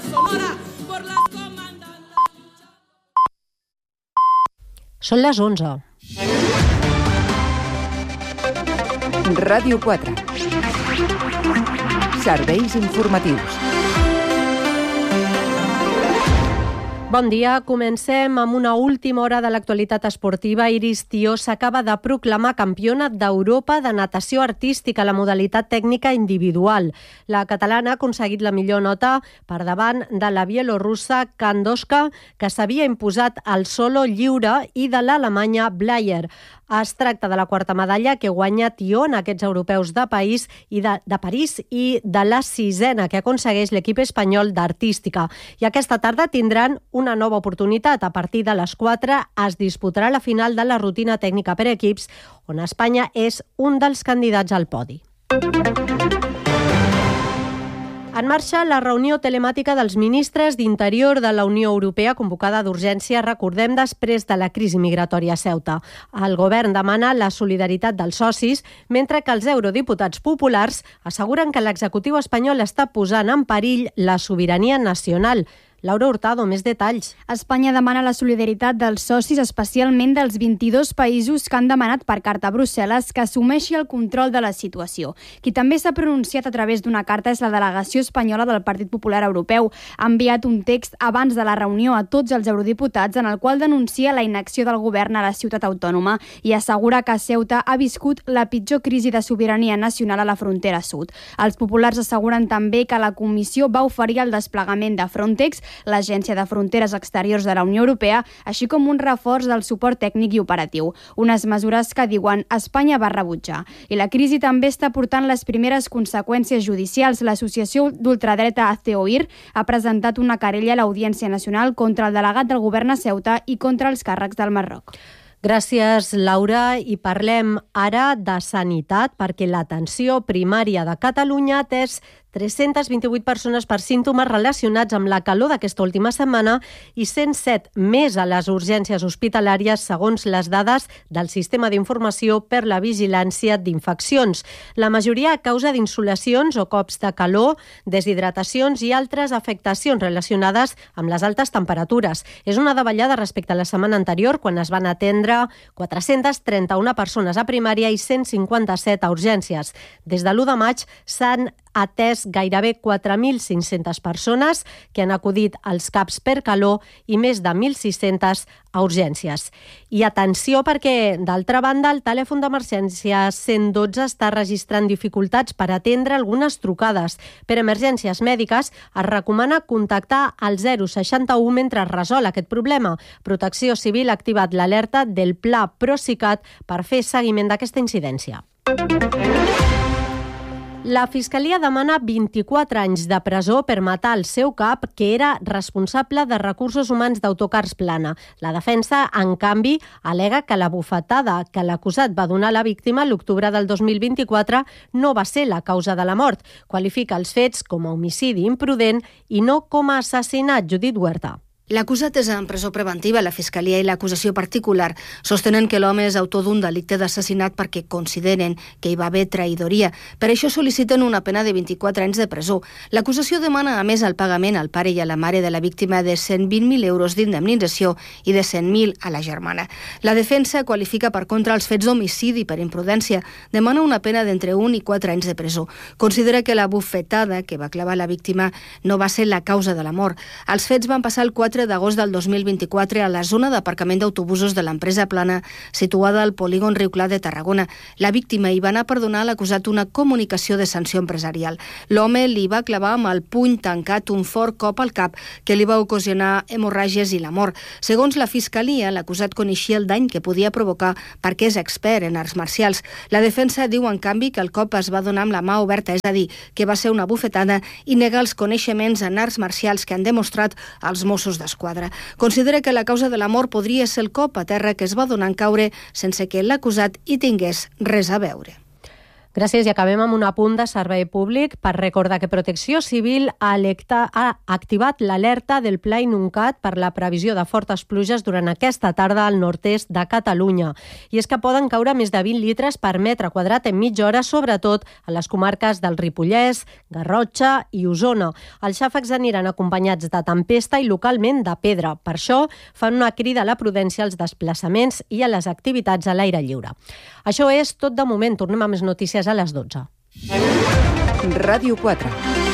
Són les 11. Ràdio 4. Serveis informatius. Bon dia, comencem amb una última hora de l'actualitat esportiva. Iris Tió s'acaba de proclamar campiona d'Europa de natació artística a la modalitat tècnica individual. La catalana ha aconseguit la millor nota per davant de la bielorussa Kandoshka, que s'havia imposat al solo lliure, i de l'alemanya Bleier. Es tracta de la quarta medalla que guanya Tió en aquests europeus de París i de la sisena que aconsegueix l'equip espanyol d'artística. I aquesta tarda tindran una nova oportunitat. A partir de les 4 es disputarà la final de la rutina tècnica per equips, on Espanya és un dels candidats al podi. En marxa la reunió telemàtica dels ministres d'Interior de la Unió Europea convocada d'urgència, recordem, després de la crisi migratòria a Ceuta. El govern demana la solidaritat dels socis, mentre que els eurodiputats populars asseguren que l'executiu espanyol està posant en perill la sobirania nacional. Laura Hurtado, més detalls. Espanya demana la solidaritat dels socis, especialment dels 22 països que han demanat per carta a Brussel·les que assumeixi el control de la situació. Qui també s'ha pronunciat a través d'una carta és la delegació espanyola del Partit Popular Europeu. Ha enviat un text abans de la reunió a tots els eurodiputats en el qual denuncia la inacció del govern a la ciutat autònoma i assegura que Ceuta ha viscut la pitjor crisi de sobirania nacional a la frontera sud. Els populars asseguren també que la Comissió va oferir el desplegament de Frontex, l'Agència de Fronteres Exteriors de la Unió Europea, així com un reforç del suport tècnic i operatiu. Unes mesures que, diuen, Espanya va rebutjar. I la crisi també està portant les primeres conseqüències judicials. L'associació d'ultradreta COIR ha presentat una querella a l'Audiència Nacional contra el delegat del govern a Ceuta i contra els càrrecs del Marroc. Gràcies, Laura. I parlem ara de sanitat, perquè l'atenció primària de Catalunya ha atès 328 persones per símptomes relacionats amb la calor d'aquesta última setmana i 107 més a les urgències hospitalàries, segons les dades del Sistema d'Informació per la Vigilància d'Infeccions. La majoria a causa d'insolacions o cops de calor, deshidratacions i altres afectacions relacionades amb les altes temperatures. És una davallada respecte a la setmana anterior, quan es van atendre 431 persones a primària i 157 a urgències. Des de l'1 de maig s'han atès gairebé 4.500 persones que han acudit als CAPs per calor i més de 1.600 a urgències. I atenció, perquè, d'altra banda, el telèfon d'emergència 112 està registrant dificultats per atendre algunes trucades. Per emergències mèdiques es recomana contactar al 061 mentre es resol aquest problema. Protecció Civil ha activat l'alerta del Pla Procicat per fer seguiment d'aquesta incidència. La Fiscalia demana 24 anys de presó per matar el seu cap, que era responsable de recursos humans d'Autocars Plana. La defensa, en canvi, al·lega que la bufetada que l'acusat va donar a la víctima l'octubre del 2024 no va ser la causa de la mort. Qualifica els fets com a homicidi imprudent i no com a assassinat. Judit Huerta. L'acusat és en presó preventiva. La Fiscalia i l'acusació particular sostenen que l'home és autor d'un delicte d'assassinat perquè consideren que hi va haver traïdoria. Per això sol·liciten una pena de 24 anys de presó. L'acusació demana, a més, el pagament al pare i a la mare de la víctima de 120.000 euros d'indemnització i de 100.000 a la germana. La defensa qualifica, per contra, els fets d'homicidi per imprudència. Demana una pena d'entre 1 i 4 anys de presó. Considera que la bufetada que va clavar la víctima no va ser la causa de la mort. Els fets van passar el 4 d'agost del 2024 a la zona d'aparcament d'autobusos de l'empresa Plana, situada al polígon Riu Clar de Tarragona. La víctima hi va anar per donar a l'acusat una comunicació de sanció empresarial. L'home li va clavar amb el puny tancat un fort cop al cap que li va ocasionar hemorràgies i la mort. Segons la Fiscalia, l'acusat coneixia el dany que podia provocar perquè és expert en arts marcials. La defensa diu, en canvi, que el cop es va donar amb la mà oberta, és a dir, que va ser una bufetada, i nega els coneixements en arts marcials que han demostrat els Mossos d'Esquadra. Considera que la causa de la mort podria ser el cop a terra que es va donar en caure sense que l'acusat hi tingués res a veure. Gràcies, i acabem amb un apunt de servei públic per recordar que Protecció Civil ha activat l'alerta del Pla Inuncat per la previsió de fortes pluges durant aquesta tarda al nord-est de Catalunya. I és que poden caure més de 20 litres per metre quadrat en mitja hora, sobretot a les comarques del Ripollès, Garrotxa i Osona. Els xàfecs aniran acompanyats de tempesta i localment de pedra. Per això fan una crida a la prudència als desplaçaments i a les activitats a l'aire lliure. Això és tot de moment. Tornem a més notícies a les 12. Ràdio 4.